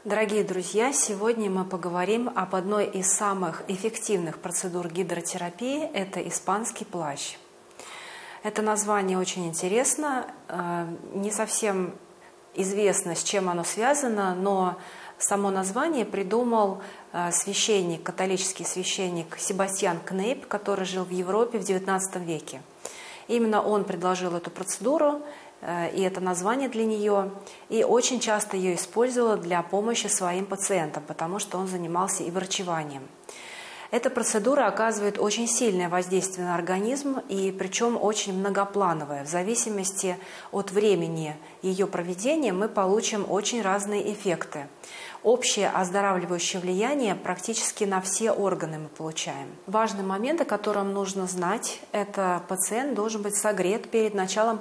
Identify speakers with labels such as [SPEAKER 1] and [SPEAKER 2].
[SPEAKER 1] Дорогие друзья, сегодня мы поговорим об одной из самых эффективных процедур гидротерапии – это испанский плащ. Это название очень интересно, не совсем известно, с чем оно связано, но само название придумал священник, католический священник Себастьян Кнейп, который жил в Европе в XIX веке. Именно он предложил эту процедуру, и это название для нее, и очень часто ее использовала для помощи своим пациентам, потому что он занимался и врачеванием. Эта процедура оказывает очень сильное воздействие на организм, и причем очень многоплановое. В зависимости от времени ее проведения мы получим очень разные эффекты. Общее оздоравливающее влияние практически на все органы мы получаем. Важный момент, о котором нужно знать, это пациент должен быть согрет перед началом